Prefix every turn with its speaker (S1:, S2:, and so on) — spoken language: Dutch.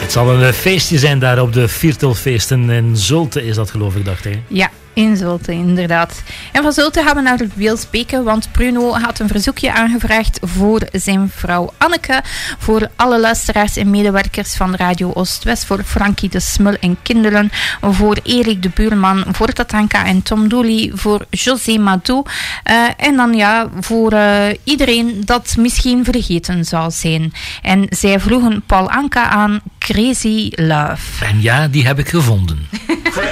S1: Het zal een feestje zijn daar op de Viertelfeesten in Zulte, is dat geloof ik, dacht ik.
S2: Ja, in Zulte, inderdaad. En van Zulte gaan we naar Wilsbeke, want Bruno had een verzoekje aangevraagd voor zijn vrouw Anneke, voor alle luisteraars en medewerkers van Radio Oost-West, voor Frankie de Smul en kinderen, voor Erik de Buurman, voor Tatanka en Tom Dooley, voor José Madou, en dan ja, voor iedereen dat misschien vergeten zou zijn. En zij vroegen Paul Anka aan, Crazy Love.
S1: En ja, die heb ik gevonden.